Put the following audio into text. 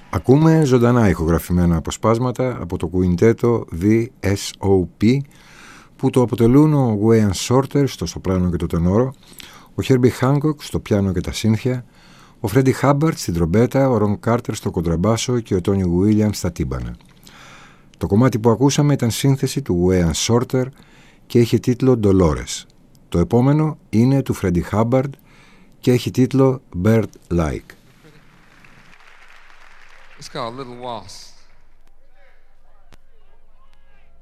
Ακούμε ζωντανά ηχογραφημένα αποσπάσματα από το κουιντέτο VSOP που το αποτελούν ο Wayne Shorter στο σοπράνο και το τενόρο, ο Herbie Hancock στο πιάνο και τα σύνθια, ο Freddie Hubbard στην τρομπέτα, ο Ron Carter στο κοντραμπάσο και ο Tony Williams στα τύμπανα. Το κομμάτι που ακούσαμε ήταν σύνθεση του Wayne Shorter και είχε τίτλο Dolores. Το επόμενο είναι του Freddie Hubbard και έχει τίτλο Bird Like. It's called Little Waltz.